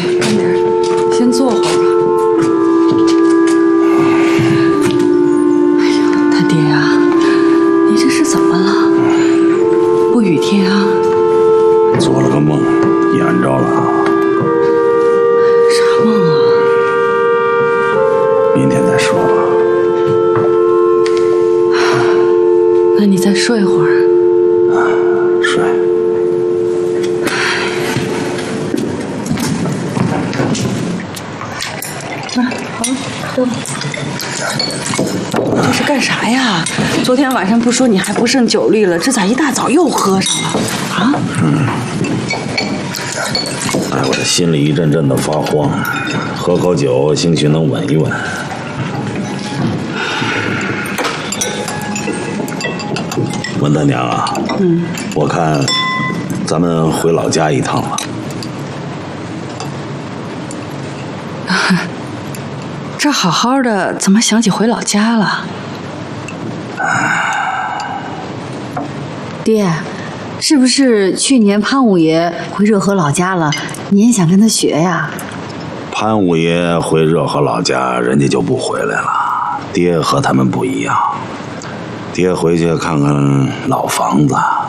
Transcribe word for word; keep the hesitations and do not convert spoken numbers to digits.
慢点，先坐会儿吧。哎呀，他爹呀、啊，你这是怎么了？不雨天啊？ 做了个梦，演着了。 啥梦啊？ 明天再说吧。 那你再睡会儿。 啊，睡。 那好了，喝吧。这是干啥呀？昨天晚上不说你还不胜酒力了，这咋一大早又喝上了？啊？ 嗯。哎，我这心里一阵阵的发慌，喝口酒，兴许能稳一稳。文大娘啊， 嗯， 我看咱们回老家一趟吧。 这好好的，怎么想起回老家了？ 爹，是不是去年潘五爷回热河老家了？你也想跟他学呀？ 潘五爷回热河老家，人家就不回来了。爹和他们不一样，爹回去看看老房子，